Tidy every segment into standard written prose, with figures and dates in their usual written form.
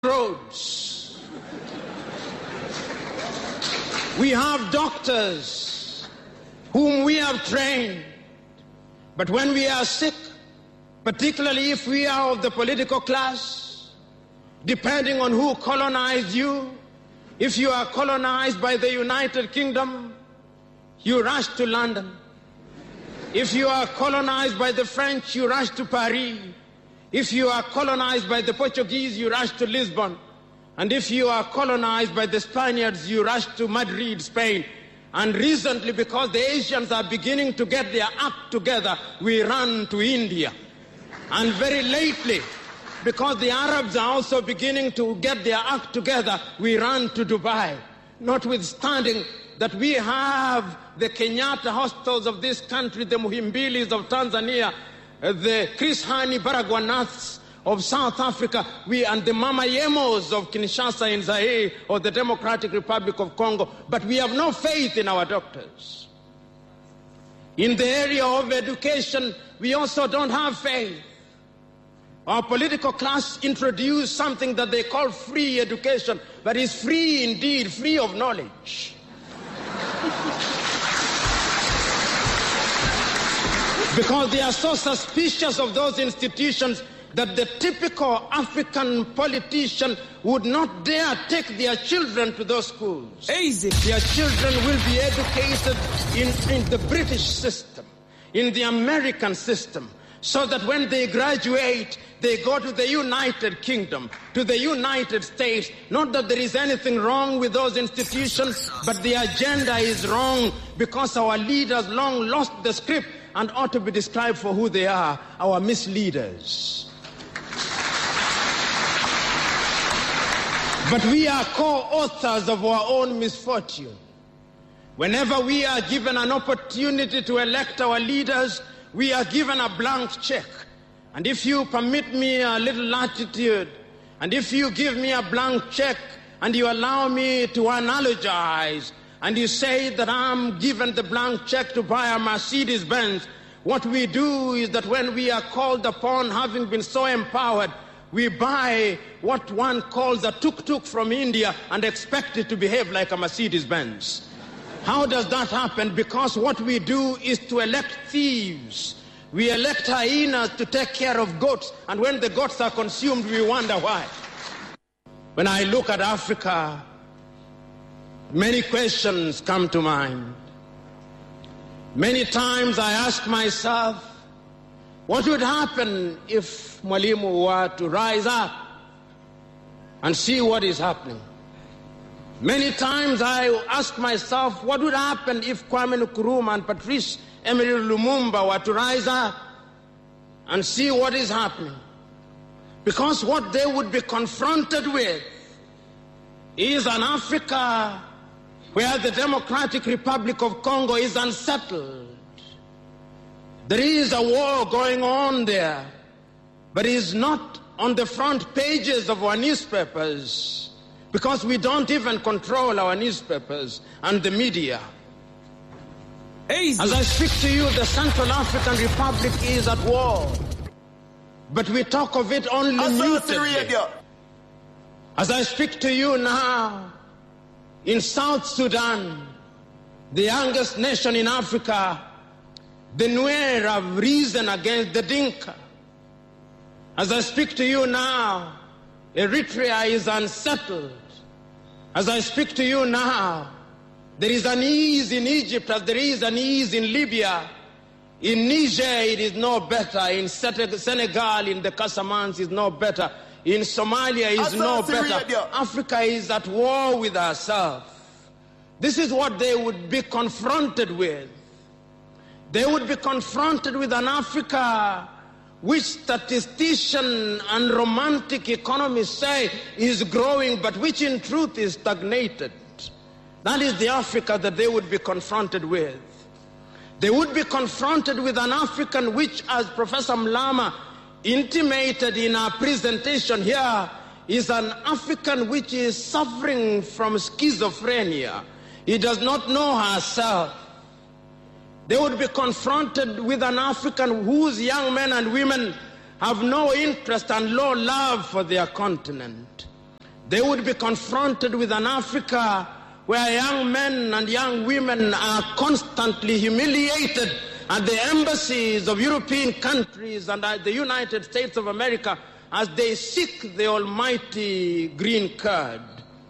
roads. We have doctors whom we have trained. But when we are sick, particularly if we are of the political class, depending on who colonized you, if you are colonized by the United Kingdom, you rush to London. If you are colonized by the French, you rush to Paris. If you are colonized by the Portuguese, you rush to Lisbon. And if you are colonized by the Spaniards, you rush to Madrid, Spain. And recently, because the Asians are beginning to get their act together, we run to India. And very lately, because the Arabs are also beginning to get their act together, we run to Dubai. Notwithstanding that we have the Kenyatta hostels of this country, the Muhimbilis of Tanzania, the Chris Hani Baragwanaths of South Africa, and the Mama Yemos of Kinshasa in Zaire or the Democratic Republic of Congo, but we have no faith in our doctors. In the area of education, we also don't have faith. Our political class introduced something that they call free education, but it's free indeed, free of knowledge. Because they are so suspicious of those institutions that the typical African politician would not dare take their children to those schools. Easy. Their children will be educated in the British system, in the American system, so that when they graduate, they go to the United Kingdom, to the United States. Not that there is anything wrong with those institutions, but the agenda is wrong because our leaders long lost the script and ought to be described for who they are, our misleaders. But we are co-authors of our own misfortune. Whenever we are given an opportunity to elect our leaders, we are given a blank check. And if you permit me a little latitude, and if you give me a blank check, and you allow me to analogize, and you say that I'm given the blank check to buy a Mercedes-Benz, what we do is that when we are called upon, having been so empowered, we buy what one calls a tuk-tuk from India and expect it to behave like a Mercedes-Benz. How does that happen? Because what we do is to elect thieves. We elect hyenas to take care of goats, and when the goats are consumed, we wonder why. When I look at Africa, many questions come to mind. Many times I ask myself, what would happen if Mwalimu were to rise up and see what is happening? Many times I ask myself, what would happen if Kwame Nkrumah and Patrice Emery Lumumba were to rise up and see what is happening? Because what they would be confronted with is an Africa where the Democratic Republic of Congo is unsettled. There is a war going on there, but it is not on the front pages of our newspapers because we don't even control our newspapers and the media. Easy. As I speak to you, the Central African Republic is at war, but we talk of it only mutedly. As I speak to you now, in South Sudan, the youngest nation in Africa, the Nuer have risen against the Dinka. As I speak to you now, Eritrea is unsettled. As I speak to you now, there is an ease in Egypt as there is an ease in Libya. In Niger, it is no better. In Senegal, in the Casamance, is no better. In Somalia, is no better. Africa is at war with herself. This is what they would be confronted with. They would be confronted with an Africa which statisticians and romantic economists say is growing, but which in truth is stagnated. That is the Africa that they would be confronted with. They would be confronted with an African which, as Professor Mlama intimated in our presentation here, is an African which is suffering from schizophrenia. He does not know herself. They would be confronted with an African whose young men and women have no interest and low love for their continent. They would be confronted with an Africa where young men and young women are constantly humiliated at the embassies of European countries and at the United States of America as they seek the almighty green card.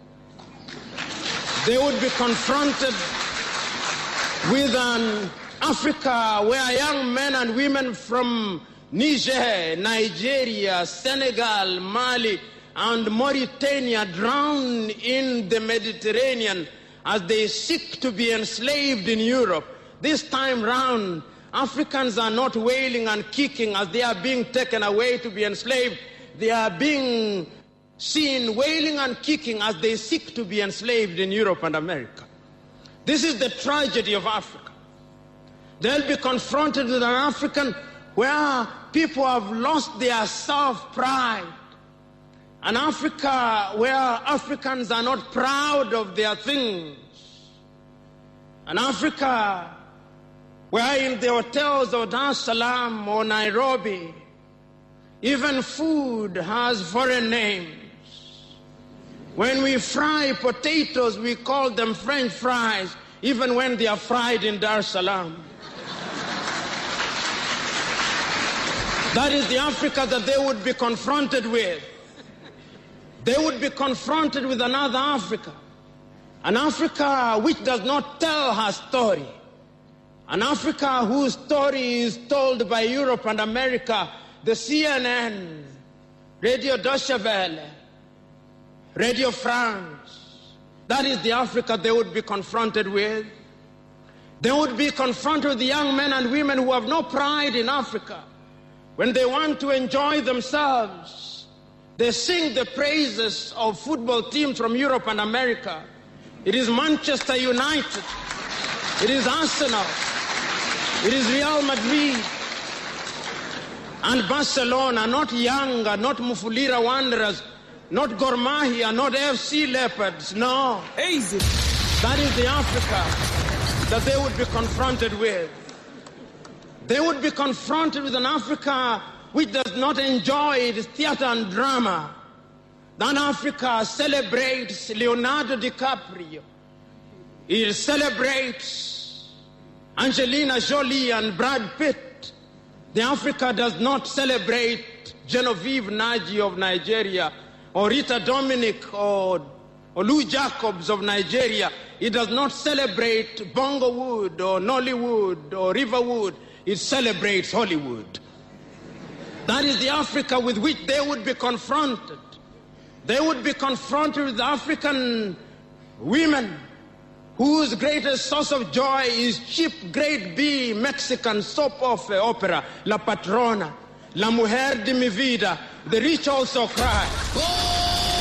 They would be confronted with an Africa where young men and women from Niger, Nigeria, Senegal, Mali, and Mauritania drown in the Mediterranean as they seek to be enslaved in Europe. This time round, Africans are not wailing and kicking as they are being taken away to be enslaved. They are being seen wailing and kicking as they seek to be enslaved in Europe and America. This is the tragedy of Africa. They'll be confronted with an African where people have lost their self-pride. An Africa where Africans are not proud of their things. An Africa where in the hotels of Dar es Salaam or Nairobi, even food has foreign names. When we fry potatoes, we call them French fries, even when they are fried in Dar es Salaam. That is the Africa that they would be confronted with. They would be confronted with another Africa. An Africa which does not tell her story. An Africa whose story is told by Europe and America, the CNN, Radio Deutsche Welle, Radio France. That is the Africa they would be confronted with. They would be confronted with the young men and women who have no pride in Africa. When they want to enjoy themselves, they sing the praises of football teams from Europe and America. It is Manchester United. It is Arsenal. It is Real Madrid. And Barcelona, not Yanga, not Mufulira Wanderers, not Gor Mahia, not FC Leopards. No. Easy. That is the Africa that they would be confronted with. They would be confronted with an Africa which does not enjoy its theater and drama. That Africa celebrates Leonardo DiCaprio. It celebrates Angelina Jolie and Brad Pitt. The Africa does not celebrate Genevieve Naji of Nigeria or Rita Dominic or Lou Jacobs of Nigeria. It does not celebrate Bongo Wood or Nollywood or Riverwood. It celebrates Hollywood. That is the Africa with which they would be confronted. They would be confronted with African women whose greatest source of joy is cheap grade B Mexican soap opera, La Patrona, La Mujer de mi Vida. The rich also cry.